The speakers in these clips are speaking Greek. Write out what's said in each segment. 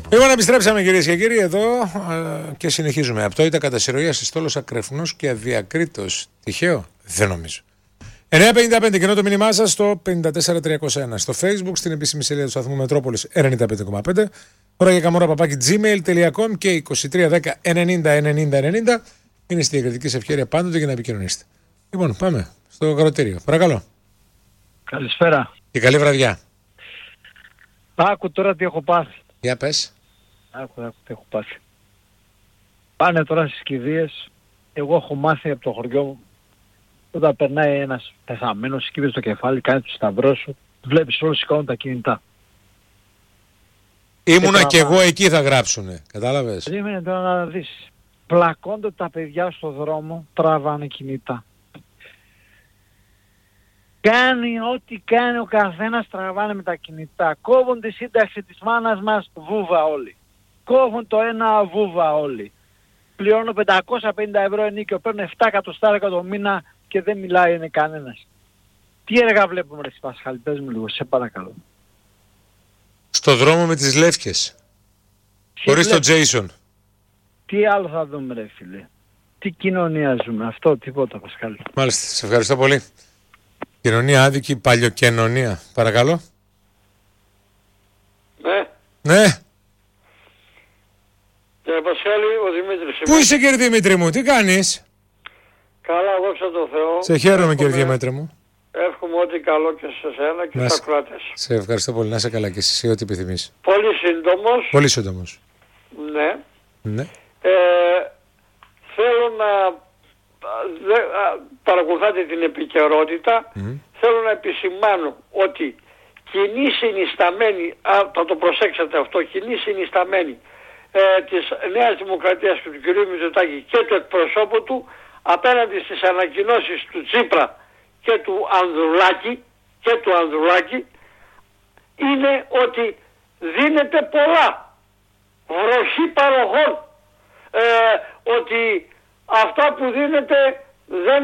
Λοιπόν, επιστρέψαμε κυρίες και κύριοι εδώ και συνεχίζουμε. Απτόητα κατά συρροή ασυστόλος ακρεφνός και αδιακρίτως. Τυχαίο? Δεν νομίζω. 9.55 και ενώ το μήνυμά σας στο 54301. Στο Facebook, στην επίσημη σελίδα του σταθμού Μετρόπολης 95,5. Τώρα για καμόρα παπάκι gmail.com και 2310 90 90 90 είναι στη διακριτική σε ευκαιρία πάντοτε για να επικοινωνήσετε. Λοιπόν, πάμε στο αγροτήριο. Παρακαλώ. Καλησπέρα. Και καλή βραδιά. Άκου τώρα τι έχω πάθει. Για πες. Άκου τι έχω πάθει. Πάνε τώρα στις κηδείες. Εγώ έχω μάθει από το χωριό μου. Όταν περνάει ένας πεθαμένος, σκύβει στο κεφάλι, κάνει το σταυρό σου, βλέπεις όλους σηκώνουν τα κινητά. Ήμουνα και εγώ εκεί θα γράψουνε. Κατάλαβες. Περίμενε τώρα να δεις. Πλακώνται τα παιδιά στο δρόμο, τραβάνε κινητά. Κάνει ό,τι κάνει ο καθένας, τραβάνε με τα κινητά. Κόβουν τη σύνταξη της μάνας μας, βούβα όλοι. Κόβουν το ένα, βούβα όλοι. Πληρώνω 550 ευρώ ενίκιο, παίρνω 7 εκατοστάρικα το μήνα και δεν μιλάει είναι κανένας. Τι έργα βλέπουμε ρε Πασχάλη, πες μου λίγο, σε παρακαλώ. Στο δρόμο με τις λεύκες. Χωρίς τον Τζέισον. Τι άλλο θα δούμε ρε φίλε. Τι κοινωνία ζούμε, αυτό τίποτα Πασχάλη. Μάλιστα, σε ευχαριστώ πολύ. Κοινωνία άδικη, παλιοκοινωνία. Παρακαλώ. Ναι. Ναι. Κύριε Πασχάλη, ο Δημήτρης. Πού είσαι κύριε Δημήτρη μου, τι κάνεις? Καλά, δόξα τω Θεώ. Σε χαίρομαι κύριε Δημήτρη μου. Εύχομαι ό,τι καλό και σε σένα και στους ακροατές. Σε ευχαριστώ πολύ, να είσαι καλά και εσύ ό,τι επιθυμείς. Πολύ σύντομος. Πολύ σύντομος. Ναι. Ναι. Θέλω να παρακολουθάτε την επικαιρότητα. Θέλω να επισημάνω ότι κοινή συνισταμένη, θα το προσέξετε αυτό, κοινή συνισταμένη της Νέας Δημοκρατίας και του κ. Μητσοτάκη και του εκπροσώπου του απέναντι στις ανακοινώσεις του Τσίπρα και του Ανδρουλάκη είναι ότι δίνεται πολλά, βροχή παροχών, ότι αυτά που δίνεται δεν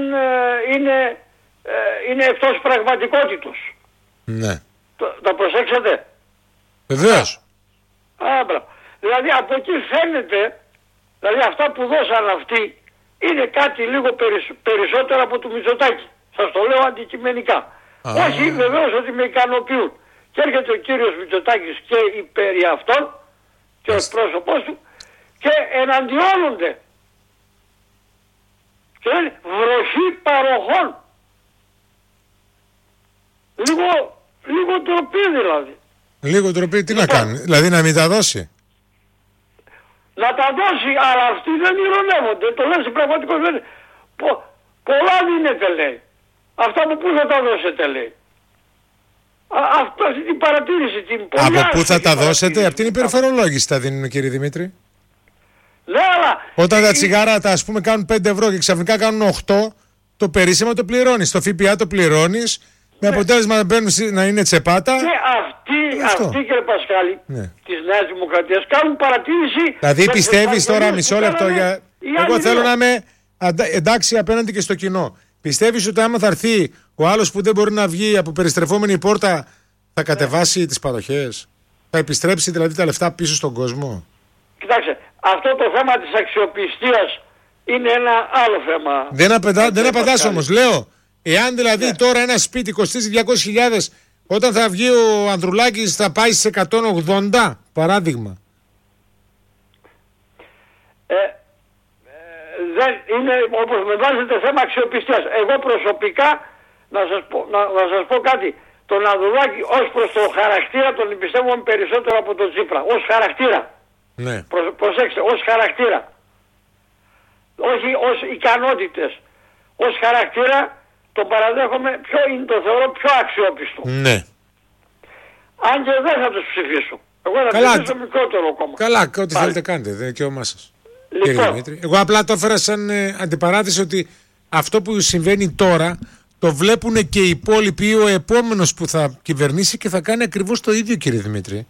είναι εκτός πραγματικότητος. Ναι. Τα προσέξατε? Βεβαίως. Δηλαδή από εκεί φαίνεται, δηλαδή αυτά που δώσαν αυτοί είναι κάτι λίγο περισσότερο από του Μητσοτάκη. Σας το λέω αντικειμενικά. Όχι βεβαίως ότι με ικανοποιούν. Και έρχεται ο κύριος Μητσοτάκης και υπέρ αυτών και ο εκπρόσωπός του και εναντιώνονται. Και λένε βροχή παροχών. Λίγο τροπή δηλαδή. Λίγο τροπή, τι να κάνει, δηλαδή να μην τα δώσει? Να τα δώσει, αλλά αυτοί δεν ειρωνεύονται. Το λένε σε πραγματικότητα. Πολλά δίνεται λέει. Αυτά από πού θα τα δώσετε λέει. Αυτή την παρατήρηση την πολύ. Από πού θα τα δώσετε? Από την υπερφορολόγηση τα δίνουν κύριε Δημήτρη. Ναι, αλλά όταν τα τσιγάρα τα ας πούμε κάνουν 5 ευρώ και ξαφνικά κάνουν 8, το περίσσεμα το πληρώνεις. Το ΦΠΑ το πληρώνεις. Με αποτέλεσμα να μπαίνουν να είναι τσεπάτα. Και αυτοί κύριε Πασχάλη της Νέας Δημοκρατίας κάνουν παρατήρηση. Δηλαδή πιστεύεις τώρα μισό λεπτό για... Εγώ θέλω να είμαι εντάξει απέναντι και στο κοινό. Πιστεύεις ότι άμα θα έρθει ο άλλος που δεν μπορεί να βγει από περιστρεφόμενη πόρτα θα κατεβάσει τις παροχές? Θα επιστρέψει δηλαδή τα λεφτά πίσω στον κόσμο? Κοιτάξτε, αυτό το θέμα της αξιοπιστίας είναι ένα άλλο θέμα. Δεν απαντάς όμως, λέω. Εάν δηλαδή τώρα ένα σπίτι κοστίζει 200.000, όταν θα βγει ο Ανδρουλάκης θα πάει σε 180, παράδειγμα. Δεν είναι, όπως με βάζετε, θέμα αξιοπιστίας. Εγώ προσωπικά να σας πω κάτι. Τον Ανδρουλάκη ως προς το χαρακτήρα τον εμπιστεύομαι περισσότερο από τον Τσίπρα. Ως χαρακτήρα. Ναι. Προσέξτε, ως χαρακτήρα. Όχι ως ικανότητες. Ως χαρακτήρα τον παραδέχομαι, το θεωρώ πιο αξιόπιστο. Ναι. Αν και δεν θα τους ψηφίσω. Εγώ θα ψηφίσω μικρότερο κόμμα. Καλά, ό,τι θέλετε κάντε, δεν είναι δικαίωμά σας. Λοιπόν. Κύριε Δημήτρη. Εγώ απλά το έφερα σαν αντιπαράθεση ότι αυτό που συμβαίνει τώρα το βλέπουν και οι υπόλοιποι ή ο επόμενος που θα κυβερνήσει και θα κάνει ακριβώς το ίδιο κύριε Δημήτρη.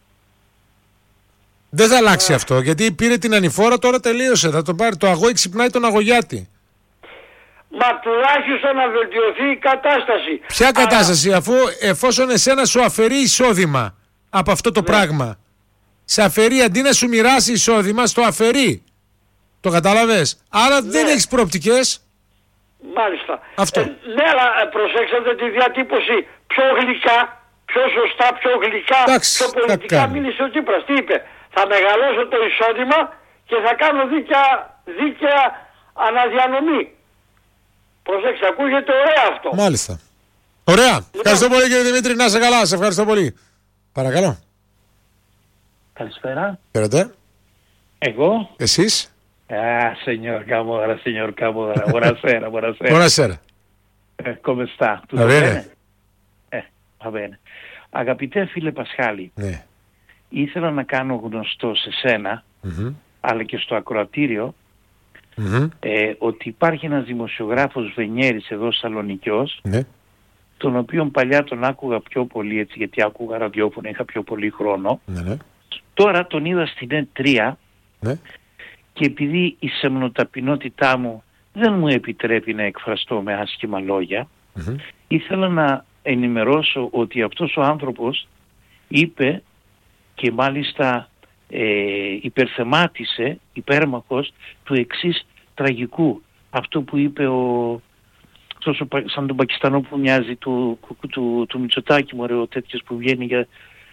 Δεν θα αλλάξει αυτό γιατί πήρε την ανηφόρα, τώρα τελείωσε. Θα το πάρει. Το αγόη ξυπνάει τον αγωγιάτη. Μα τουλάχιστον να βελτιωθεί η κατάσταση. Ποια κατάσταση, εφόσον εσένα σου αφαιρεί εισόδημα από αυτό το πράγμα. σε αφαιρεί, αντί να σου μοιράσει εισόδημα, στο αφαιρεί. Το κατάλαβες? Άρα δεν έχεις προοπτικές. Μάλιστα. Αυτό. Ναι, αλλά προσέξατε τη διατύπωση πιο γλυκά, πιο σωστά, πιο γλυκά, Εντάξει, πιο πολιτικά μίλησε ο Τσίπρας. Τι είπε? Θα μεγαλώσω το εισόδημα και θα κάνω δίκαια αναδιανομή. Προσέξτε, ακούγεται ωραία αυτό. Μάλιστα. Ωραία. Ευχαριστώ πολύ κύριε Δημήτρη, να είσαι καλά. Σε ευχαριστώ πολύ. Παρακαλώ. Καλησπέρα. Χαίρετε. Εγώ. Εσείς. Signor Camorra, buonasera. Buonasera. Come sta? Va bene. Va bene. Αγαπητέ φίλε Πασχάλη, Ναι. ήθελα να κάνω γνωστό σε σένα, αλλά και στο ακροατήριο, ότι υπάρχει ένας δημοσιογράφος Βενιέρης εδώ Σαλονικιός, Ναι. τον οποίον παλιά τον άκουγα πιο πολύ, έτσι, γιατί άκουγα ραδιόφωνο, είχα πιο πολύ χρόνο. Ναι. Τώρα τον είδα στην ΕΤ3 Ναι. και επειδή η σεμνοταπεινότητά μου δεν μου επιτρέπει να εκφραστώ με άσχημα λόγια, ήθελα να ενημερώσω ότι αυτός ο άνθρωπος είπε και μάλιστα υπερθεμάτισε, υπέρμαχος, του εξής τραγικού. Αυτό που είπε σαν τον Πακιστανό που μοιάζει του Μητσοτάκη, μωρέ, ο τέτοιος που βγαίνει για...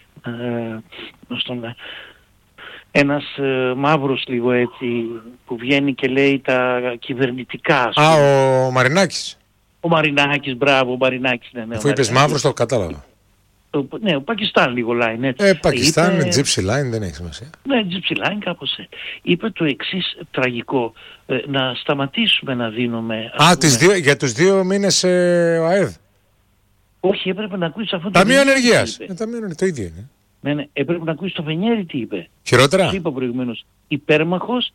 ένας μαύρος λίγο έτσι που βγαίνει και λέει τα κυβερνητικά. Ο Μαρινάκης. Ο Μαρινάκης, μπράβο, ο Μαρινάκης. Ναι, Αφού είπες μαύρος το κατάλαβα. Ναι, ο Πακιστάν λίγο line, έτσι. Πακιστάν, είπε, Gypsy Line, δεν έχει σημασία. Ναι, Gypsy Line, κάπως έτσι. Είπε το εξής τραγικό, να σταματήσουμε να δίνουμε... Για τους 2 μήνες ο ΑΕΔ. Όχι, έπρεπε να ακούσεις αυτό το... Ταμείο Ενεργείας. Το ίδιο είναι. Ναι, έπρεπε να ακούσεις το Βενιέρη τι είπε. Χειρότερα. Τι είπα προηγουμένως, υπέρμαχος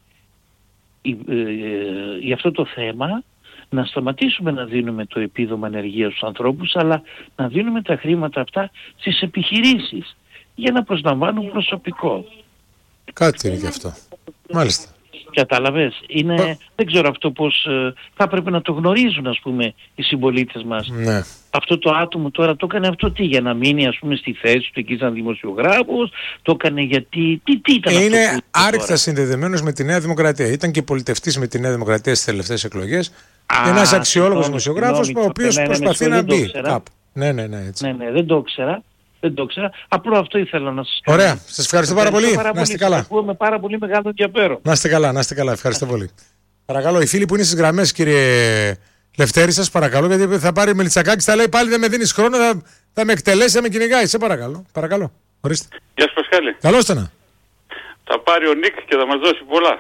για αυτό το θέμα, να σταματήσουμε να δίνουμε το επίδομα ανεργίας στους ανθρώπους, αλλά να δίνουμε τα χρήματα αυτά στις επιχειρήσεις για να προσλαμβάνουν προσωπικό. Κάτι είναι και αυτό. Μάλιστα. Κατάλαβες. Δεν ξέρω αυτό πώς θα πρέπει να το γνωρίζουν, ας πούμε, οι συμπολίτες μας. Ναι. Αυτό το άτομο τώρα το έκανε αυτό τι, για να μείνει, ας πούμε, στη θέση του εκεί σαν δημοσιογράφος, το έκανε γιατί... Τι ήταν αυτό? Είναι άρρηκτα συνδεδεμένος με τη Νέα Δημοκρατία. Ήταν και πολιτευτής με τη Νέα Δημοκρατία στις τελευταίες εκλογές. Ένας αξιόλογος δημοσιογράφος, ο οποίος προσπαθεί να μπει κάπου. Ναι, έτσι. Ναι, δεν το ήξερα. Απλό αυτό ήθελα να σας πω. Ωραία. Σας ευχαριστώ πάρα πολύ. Να είστε καλά. Σας ακούω με πάρα πολύ μεγάλο ενδιαφέρον. Να είστε καλά. Ευχαριστώ πολύ. Παρακαλώ, οι φίλοι που είναι στις γραμμές, κύριε Λευτέρη, σας παρακαλώ, γιατί θα πάρει Μελισσακάκης, θα λέει πάλι δεν με δίνεις χρόνο, θα με εκτελέσει, θα με κυνηγάει. Σε παρακαλώ. Ορίστε. Γεια σας Πασχάλη. Καλώς το να. Θα πάρει ο Νίκ και θα μας δώσει πολλά.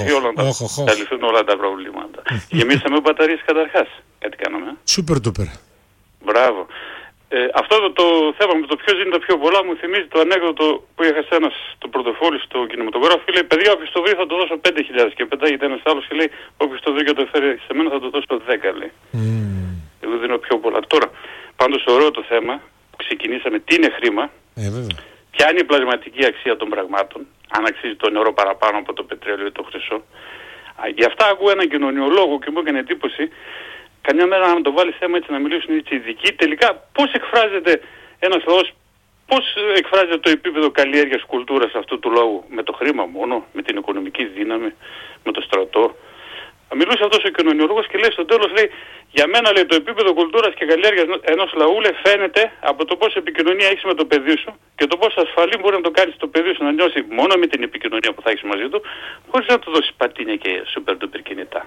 Θα λυθούν όλα τα προβλήματα. Γεμίσαμε μπαταρίες καταρχάς. Κάτι κάναμε. Super duper. Μπράβο. Αυτό το θέμα με το ποιος είναι το πιο πολλά μου θυμίζει το ανέκδοτο που είχα σε ένα στο πορτοφόλι στο κινηματογράφο και λέει παιδιά όποιος το βρει θα το δώσω 5.000 και πετάγεται ένας άλλος και λέει όποιος το βρει και το φέρει σε μένα θα το δώσω 10 λέει. Εγώ δίνω πιο πολλά. Τώρα πάντως ωραίο το θέμα που ξεκινήσαμε τι είναι χρήμα, ποια είναι η πλασματική αξία των πραγμάτων, αν αξίζει το νερό παραπάνω από το πετρέλαιο ή το χρυσό. Γι' αυτά ακούω έναν κοινωνιολόγο και μου έκανε εντύπωση. Καμιά μέρα να το βάλει θέμα έτσι να μιλήσουν έτσι ειδικοί, τελικά πώς εκφράζεται ένας λαός, πώς εκφράζεται το επίπεδο καλλιέργειας κουλτούρας αυτού του λαού, με το χρήμα μόνο, με την οικονομική δύναμη, με το στρατό. Μιλούσε αυτός ο κοινωνιολόγος και λέει στο τέλος, λέει, για μένα λέει το επίπεδο κουλτούρας και καλλιέργειας ενός λαού λέει, φαίνεται από το πόσο επικοινωνία έχεις με το παιδί σου και το πόσο ασφαλή μπορεί να το κάνεις το παιδί σου να νιώσει μόνο με την επικοινωνία που θα έχεις μαζί του, χωρίς να του δώσεις πατίνια και super duper κινητά.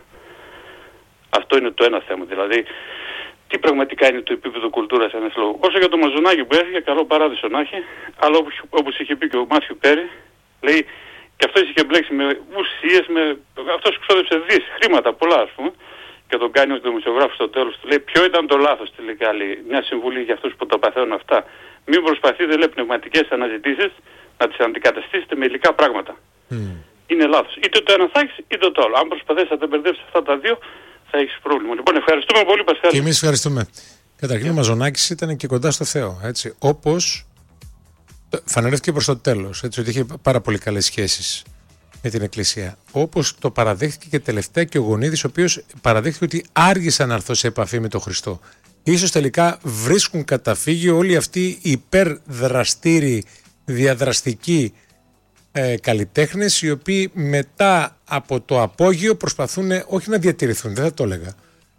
Αυτό είναι το ένα θέμα. Δηλαδή, τι πραγματικά είναι το επίπεδο κουλτούρας ένας λόγος. Όσο για το Μαζονάκι που έφυγε, καλό παράδεισο να έχει, αλλά όπως είχε πει και ο Μάθιου Πέρι, λέει, και αυτός είχε μπλέξει με ουσίες, αυτός ξόδεψε χρήματα πολλά ας πούμε, και τον κάνει ως δημοσιογράφος στο τέλος του. Λέει, ποιο ήταν το λάθος τελικά, λέει, μια συμβουλή για αυτούς που τα παθαίνουν αυτά. Μην προσπαθείτε, λέει, πνευματικές αναζητήσεις να τις αντικαταστήσετε με υλικά πράγματα. Είναι λάθος. Είτε το ένα θα έχεις, είτε το άλλο. Αν προσπαθείς να τα μπερδέψεις αυτά τα δύο, θα έχεις πρόβλημα. Λοιπόν, ευχαριστούμε πολύ Πασχάλη. Και εμείς ευχαριστούμε. Καταρχήν ο Μαζονάκης ήταν και κοντά στο Θεό. Έτσι. Όπως φανερέθηκε προς το τέλος. Έτσι, ότι είχε πάρα πολύ καλές σχέσεις με την Εκκλησία. Όπως το παραδέχτηκε και τελευταία και ο Γονίδης, ο οποίος παραδέχτηκε ότι άργησαν να έρθω σε επαφή με τον Χριστό. Ίσως τελικά βρίσκουν καταφύγιο όλοι αυτοί οι υπερδραστήριοι, διαδραστικοί καλλιτέχνες οι οποίοι μετά από το απόγειο προσπαθούν όχι να διατηρηθούν, δεν θα το έλεγα,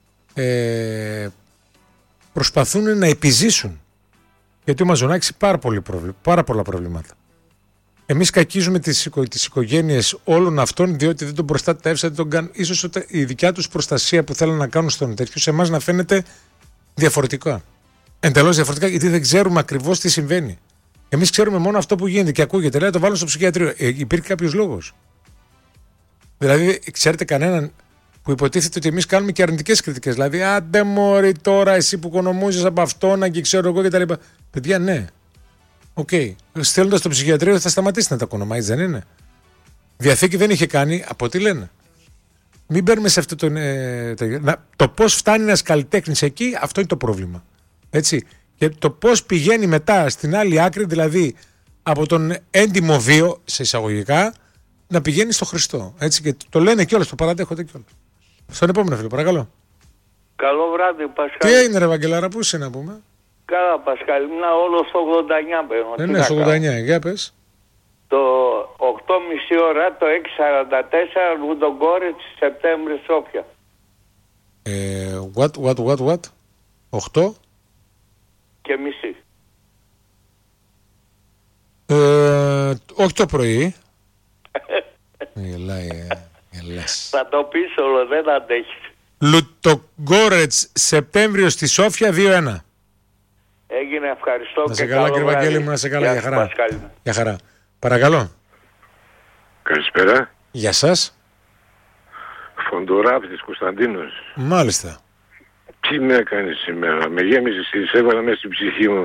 προσπαθούν να επιζήσουν, γιατί ο Μαζονάκης έχει πάρα πολλά προβλήματα. Εμείς κακίζουμε τις οικογένειες όλων αυτών διότι δεν τον προστατεύσαν, ίσως η δικιά τους προστασία που θέλουν να κάνουν στον τέτοιο σε εμάς να φαίνεται διαφορετικά. Εντελώς διαφορετικά, γιατί δεν ξέρουμε ακριβώς τι συμβαίνει. Εμείς ξέρουμε μόνο αυτό που γίνεται και ακούγεται. Λέει, το βάλουν στο ψυχιατρίο. Υπήρχε κάποιος λόγος? Δηλαδή, ξέρετε κανέναν που υποτίθεται ότι εμείς κάνουμε και αρνητικές κριτικές? Δηλαδή, άντε μωρή τώρα, εσύ που οικονομούζεις από αυτόν και ξέρω εγώ κτλ. Παιδιά, ναι. Οκ. Στέλνοντας στο ψυχιατρίο θα σταματήσει να τα οικονομάει, δεν είναι? Διαθήκη δεν είχε κάνει, από ό,τι λένε. Μην παίρνουμε σε αυτό το πώς φτάνει ένας καλλιτέχνης εκεί, αυτό είναι το πρόβλημα. Έτσι. Και το πώς πηγαίνει μετά στην άλλη άκρη, δηλαδή από τον έντιμο βίο, σε εισαγωγικά, να πηγαίνει στο Χριστό. Έτσι, και το λένε κιόλας, το παραδέχονται κιόλας. Στον επόμενο φίλο, παρακαλώ. Καλό βράδυ, Πασχάλη. Τι έγινε, ρε Βαγγελάρα, πού είσαι να πούμε? Καλά, Πασχάλη, όλο στο 89 παίρνω. Ναι, στο 89, για πες. Το 8.30 ώρα, το 6.44, Λουντογκόρετς, Σεπτέμβρη, Σόφια. What? 8 και μισή. Όχι το πρωί. Γελάς. Θα το πεις όλο, δεν αντέχεις. Λουντογκόρετς, Σεπτέμβριο στη Σόφια, 2-1. Έγινε, ευχαριστώ. Να σε καλά, κύριε Βαγγέλη μου, να σε καλά. Για χαρά. Παρακαλώ. Καλησπέρα. Γεια σας. Φοντοράπτης Κωνσταντίνος. Μάλιστα. Τι με έκανες σήμερα? Με γέμισες και σε έβαλα μέσα στην ψυχή μου.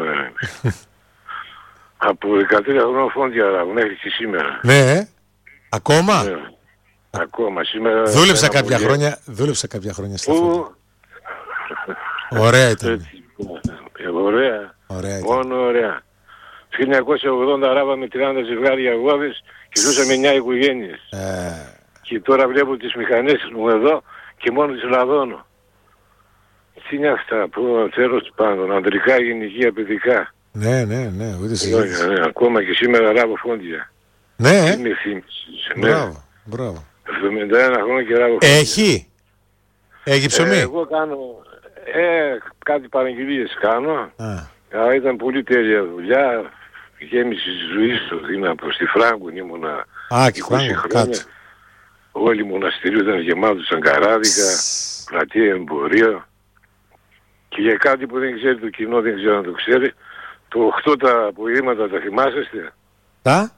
Από 13 χρόνια φόντια μέχρι και σήμερα. Ναι, ακόμα. Ναι. Ακόμα σήμερα. Δούλεψα κάποια χρόνια στα φόντια. Ωραία ήταν. Ωραία. Μόνο ωραία. 1980 ράβαμε 30 ζευγάρια αγώδες και ζούσαμε 9 οικογένειες. Και τώρα βλέπω τις μηχανές μου εδώ και μόνο τις λαδώνω. Τι είναι αυτά που τέλος πάντων, ανδρικά, γυναικεία, παιδικά. Ναι, ούτε συζήτηση. Ναι, ακόμα και σήμερα ράβω φόντια. Ναι, τι με θύμισες. Μπράβο. 71 χρόνια και ράβω φόντια. Έχει ψωμί. Εγώ κάνω, κάτι παραγγελίες κάνω. Αλλά ήταν πολύ τέλεια δουλειά. Γέμιση της ζωής του δύναμο στη Φράγκο, ήμουνα 20 χρόνια. Όλοι οι μοναστηρίου ήταν γεμάτος αγκαράδικα, πλατεία εμπορίο. Και για κάτι που δεν ξέρει το κοινό, δεν ξέρω αν το ξέρει, το 8 τα αποδήματα τα θυμάσαστε? Τα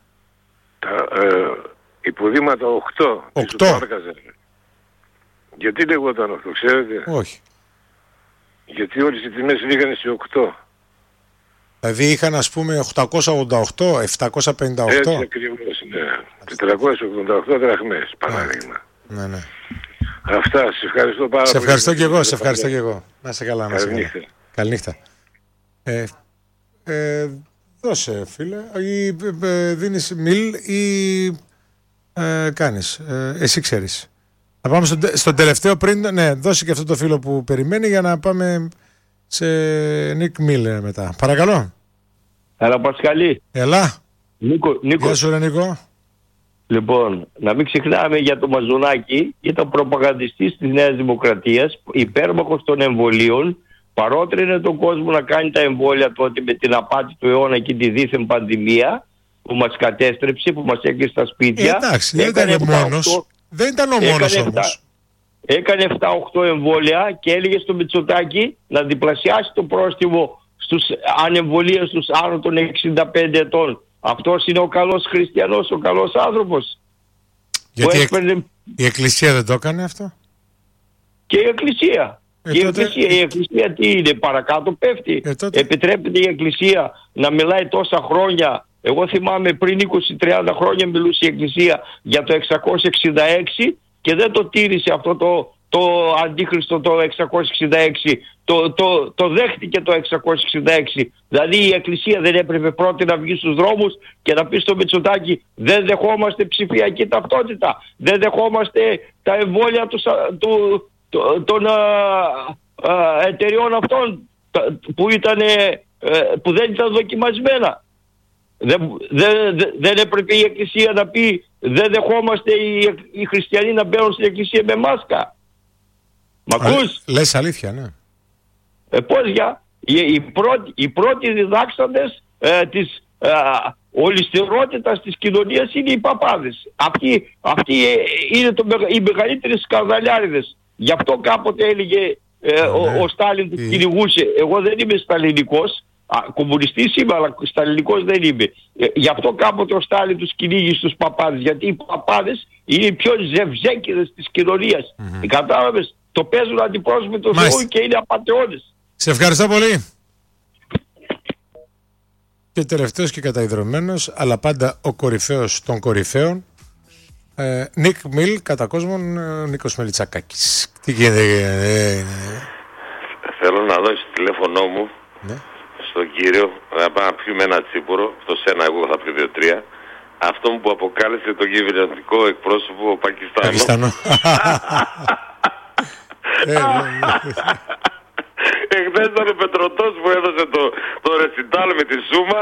υποδήματα 8. Γιατί λεγόταν αυτό, ξέρετε? Όχι. Γιατί όλες οι τιμές λίγαν σε 8. Δηλαδή είχαν ας πούμε 888, 758. Έτσι ακριβώς, ναι. 488 δραχμές, παράδειγμα. Ναι. Αυτά, σε ευχαριστώ πάρα πολύ. Σε ευχαριστώ και εγώ. Να σε καλά, Καληνύχτα. Δώσε φίλε, ή δίνεις μιλ ή κάνεις, εσύ ξέρεις. Να πάμε στον τελευταίο πριν, ναι, δώσε και αυτό το φίλο που περιμένει για να πάμε σε Νίκ Μιλ μετά. Παρακαλώ. Έλα Πασχαλή. Έλα. Νίκο. Γεια σου ρε Νίκο. Λοιπόν, να μην ξεχνάμε για το Μαζονάκη, ήταν προπαγανδιστής της Νέας Δημοκρατίας, υπέρμαχος των εμβολίων, παρότρινε τον κόσμο να κάνει τα εμβόλια τότε με την απάτη του αιώνα και τη δίθεν πανδημία που μας κατέστρεψε, που μας έκλεισε στα σπίτια. Εντάξει, δεν ήταν μόνος. Δεν ήταν ο μόνος όμως. Έκανε 7-8 εμβόλια και έλεγε στο Μητσοτάκη να διπλασιάσει το πρόστιμο στους ανεμβολίαστους άνω των 65 ετών. Αυτός είναι ο καλός χριστιανός, ο καλός άνθρωπος. Γιατί η Εκκλησία δεν το έκανε αυτό? Και η Εκκλησία. Η Εκκλησία τι είναι, παρακάτω πέφτει. Επιτρέπεται η Εκκλησία να μιλάει τόσα χρόνια. Εγώ θυμάμαι πριν 20-30 χρόνια μιλούσε η Εκκλησία για το 666 και δεν το τήρησε αυτό το αντίχριστο το 666. Το δέχτηκε το 666. Δηλαδή η Εκκλησία δεν έπρεπε πρώτη να βγει στους δρόμους και να πει στο Μητσοτάκη δεν δεχόμαστε ψηφιακή ταυτότητα, δεν δεχόμαστε τα εμβόλια των εταιριών αυτών που δεν ήταν δοκιμασμένα. Δεν έπρεπε η Εκκλησία να πει δεν δεχόμαστε οι χριστιανοί να μπαίνουν στην Εκκλησία με μάσκα? Μ' ακούς? Λες αλήθεια, ναι. Πώς για? Οι πρώτοι διδάξαντες της ολιστερότητας της κοινωνίας είναι οι παπάδες. Αυτοί είναι οι μεγαλύτεροι σκανδαλιάριδες. Γι' αυτό κάποτε έλεγε ο Στάλιν τους κυνηγούσε. Εγώ δεν είμαι σταλινικός, κομμουνιστής είμαι, αλλά σταλινικός δεν είμαι. Γι' αυτό κάποτε ο Στάλιν τους κυνήγει στους παπάδες. Γιατί οι παπάδες είναι οι πιο ζευζέκιδες της κοινωνίας. Κατάλαβες? Το παίζουν αντιπρόσωποι του Θεού και είναι απατεώνες. Σε ευχαριστώ πολύ. Και τελευταίος και καταϊδρωμένος, αλλά πάντα ο κορυφαίος των κορυφαίων, Νίκ Μιλ, κατά κόσμον, Νίκος Μελιτσακάκης. Τι γίνεται? Θέλω να δώσεις τηλέφωνό μου στον κύριο, να πάω να πιούμε ένα τσίπουρο, το σένα εγώ θα πιω 2-3, αυτόν που αποκάλεσε τον κυβερνητικό εκπρόσωπο Πακιστάνο. Εχθές ήταν ο Πετρωτός που έδωσε το ρεσιτάλ με τη Σούμα.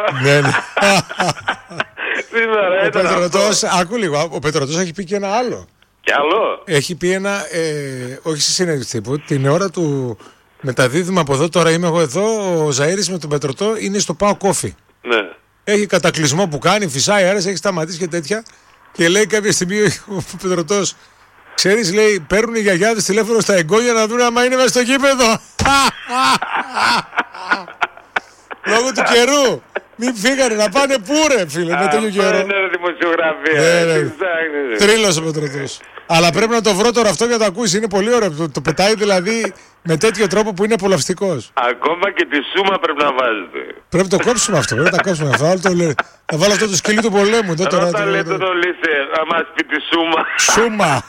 Σήμερα ήταν ο Πετρωτός, άκου λίγο, ο Πετρωτός έχει πει και ένα άλλο. Κι άλλο? Έχει πει ένα, όχι σε συνέντευξη τύπου, την ώρα του μεταδίδουμε από εδώ, τώρα είμαι εγώ εδώ, ο Ζαΐρης με τον Πετρωτό είναι στο Πάο Κόφι. Ναι. Έχει κατακλυσμό που κάνει, φυσάει αέρας, έχει σταματήσει και τέτοια. Και λέει κάποια στιγμή ο Πετρωτός, ξέρεις, λέει, παίρνουν οι γιαγιάδες τηλέφωνο στα εγγόνια να δουν άμα είναι μέσα στο γήπεδο. Λόγω του καιρού. Μην φύγανε, να πάνε πού ρε φίλε, με τέτοιο καιρό. Είναι δημοσιογραφία. Τρίλος ο Πετρωτός. Αλλά πρέπει να το βρω τώρα αυτό για να το ακούσει. Είναι πολύ ωραίο. Το πετάει δηλαδή με τέτοιο τρόπο που είναι απολαυστικός. Ακόμα και τη Σούμα πρέπει να βάζετε. Πρέπει να το κόψουμε αυτό. Πρέπει να το κόψουμε αυτό. Θα βάλω αυτό το σκυλί του πολέμου. Ρώτα λέτε το Λίσε, να μας πει τη Σούμα. Σούμα.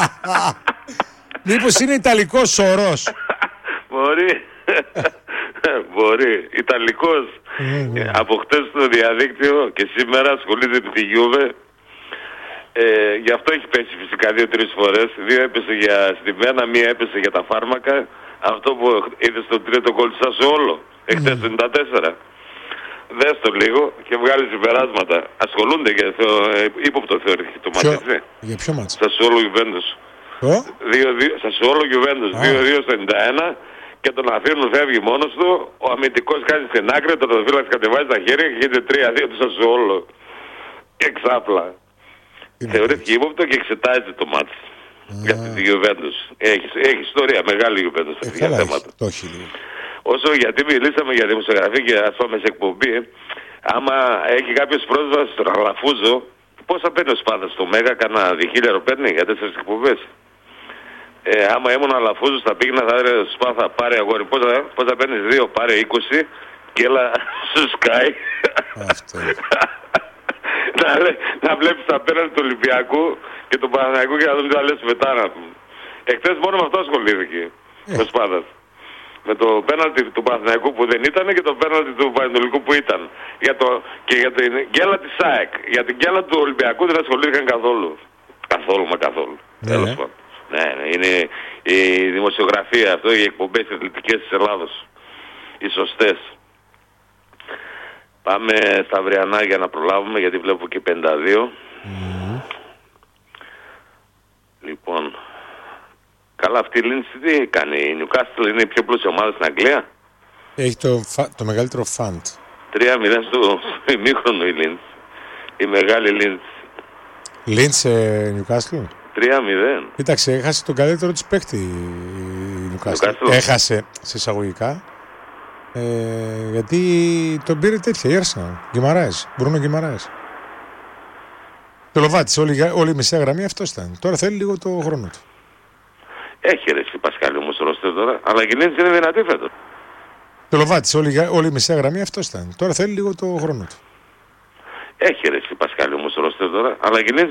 Μήπως είναι ιταλικός σωρός? Μπορεί. Μπορεί. Ιταλικός. Από χτες στο διαδίκτυο και σήμερα ασχολείται με τη Γιούβε. Γι' αυτό έχει πέσει φυσικά 2-3 φορές. 2 έπεσε για στημένα, 1 έπεσε για τα φάρμακα. Αυτό που είδε στο τρίτο γκολ του Σασουόλο, εχθές το 94. Δες το λίγο και βγάλει συμπεράσματα. Ασχολούνται για το ύποπτο θεωρητικό το μάτι, έτσι. Για ποιο μάτι? Σασουόλο Γιουβέντους. Σασουόλο Γιουβέντους, 2-2 στο 91. Και τον αφήνουν φεύγει μόνος του. Ο αμυντικός κάνει στην άκρη, το φύλαξ κατεβάζει τα χέρια και γίνεται 3-2 του Σασουόλο. Και ξάπλα. Θεωρήθηκε ύποπτο και εξετάζεται το μάτς για τη Γιουβέντους. Έχει ιστορία, μεγάλη Γιουβέντους σε τέτοια θέματα. Όσο γιατί μιλήσαμε για δημοσιογραφία και ας πούμε σε εκπομπή, άμα έχει κάποιος πρόσβαση στον Αλαφούζο, πόσα παίρνει ο Σπάδας στο Μέγα, κανένα 2.000 παίρνει για 4 εκπομπές. Άμα ήμουν Αλαφούζος θα πήγαινα, θα έλεγα Σπάθα, πάρε αγόρι, πόσα παίρνεις 2, πάρε 20 και έλα σου σκάει. Να βλέπεις τα πέναλτι του Ολυμπιακού και του Παναθηναϊκού και να δουν τι θα λες μετά να πούμε. Εχθές μόνο με αυτό ασχολήθηκε ο Σπάδας. Με το πέναλτι του Παναθηναϊκού που δεν ήταν και το πέναλτι του Πανετολικού που ήταν. Και για την γκέλα της ΑΕΚ. Για την γκέλα του Ολυμπιακού δεν ασχολήθηκαν καθόλου. Καθόλου. Τέλος πάντων. Ναι, είναι η δημοσιογραφία αυτό, οι εκπομπές αθλητικές της Ελλάδος. Οι σωστές. Πάμε στα αυριανά για να προλάβουμε, γιατί βλέπω και 52. Λοιπόν, καλά αυτή η Λίντς τι κάνει? Η Νιουκάστλ είναι η πιο πλούσια ομάδα στην Αγγλία. Έχει το μεγαλύτερο φαντ. 3-0 στο ημίχρονο η Λίντς. Η μεγάλη Λίντς. Λίντς Νιουκάστλ. 3-0. Κοίταξε, έχασε τον καλύτερο της παίκτη η Νιουκάστλ. Έχασε σε εισαγωγικά. Γιατί τον πήρε τέτοια, η Arsenal. Γκιμαράες, Μπρούνο Γκιμαράες. Το Λοβάτης, όλη η μεσαία γραμμή αυτός ήταν. Τώρα θέλει λίγο το χρόνο του. Έχει ρε η Πασκάλη όμως το ρόστερ τώρα, αλλά η Λίντς είναι δυνατή φέτος. Το Λοβάτης, όλη η μεσαία γραμμή αυτός ήταν. Τώρα θέλει λίγο το χρόνο του. Έχει ρε η Πασκάλη όμως το ρόστερ τώρα, αλλά η Λίντς